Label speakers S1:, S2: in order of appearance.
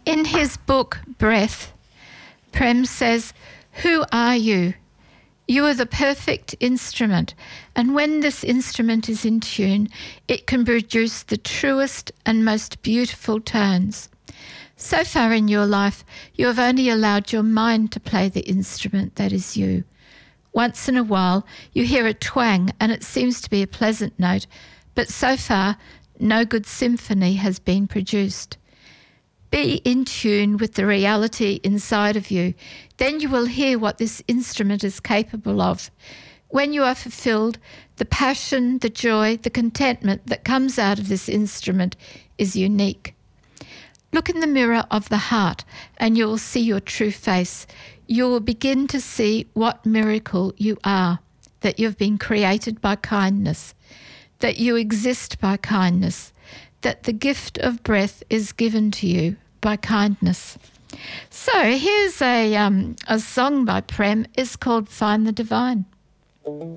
S1: In his book, Breath, Prem says, "Who are you? You are the perfect instrument, and when this instrument is in tune, it can produce the truest and most beautiful tones. So far in your life, you have only allowed your mind to play the instrument that is you. Once in a while, you hear a twang and it seems to be a pleasant note, but so far, no good symphony has been produced. Be in tune with the reality inside of you. Then you will hear what this instrument is capable of. When you are fulfilled, the passion, the joy, the contentment that comes out of this instrument is unique. Look in the mirror of the heart and you will see your true face. You will begin to see what miracle you are, that you have been created by kindness, that you exist by kindness, that the gift of breath is given to you by kindness." So here's a song by Prem. It's called Find the Divine.